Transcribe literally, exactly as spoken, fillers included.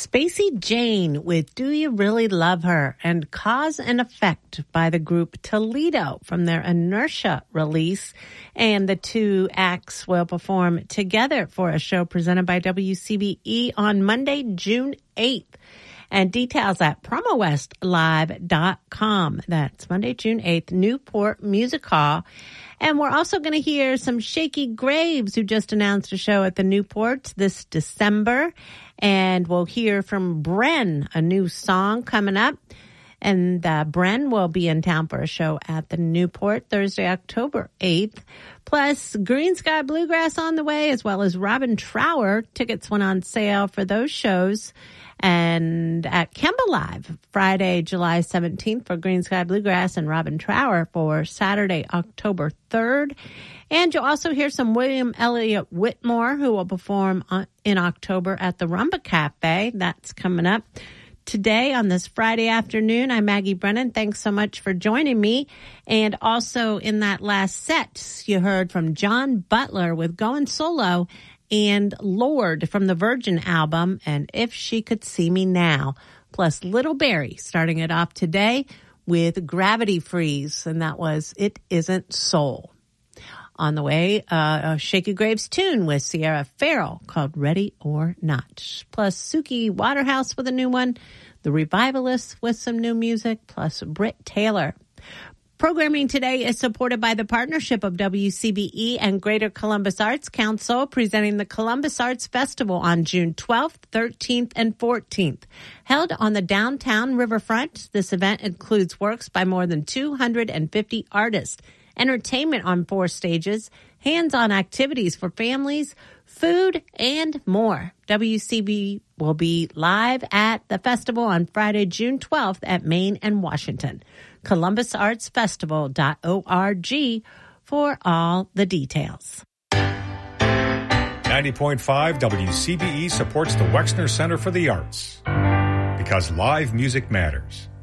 Spacey Jane with Do You Really Love Her and Cause and Effect by the group Toledo from their Inertia release. And the two acts will perform together for a show presented by W C B E on Monday, June eighth. And details at promo west live dot com. That's Monday, June eighth, Newport Music Hall. And we're also going to hear some Shaky Graves, who just announced a show at the Newport this December. And we'll hear from Bren, a new song coming up. And uh, Bren will be in town for a show at the Newport Thursday, October eighth. Plus, Green Sky Bluegrass on the way, as well as Robin Trower. Tickets went on sale for those shows. And at Kemba Live, Friday, July seventeenth for Green Sky Bluegrass and Robin Trower for Saturday, October third. And you'll also hear some William Elliott Whitmore, who will perform in October at the Rumba Cafe. That's coming up today on this Friday afternoon. I'm Maggie Brennan. Thanks so much for joining me. And also in that last set, you heard from John Butler with Going Solo and Lord from the Virgin album, and If She Could See Me Now, plus Little Barry starting it off today with Gravity Freeze, and that was It Isn't Soul. On the way, uh, a Shaky Graves tune with Sierra Farrell called Ready or Not, plus Suki Waterhouse with a new one, The Revivalists with some new music, plus Britt Taylor. Programming today is supported by the partnership of W C B E and Greater Columbus Arts Council, presenting the Columbus Arts Festival on June twelfth, thirteenth, and fourteenth. Held on the downtown riverfront, this event includes works by more than two hundred fifty artists, entertainment on four stages, hands-on activities for families, food, and more. W C B will be live at the festival on Friday, June twelfth at Main and Washington. columbus arts festival dot org for all the details. ninety point five W C B E supports the Wexner Center for the Arts because live music matters.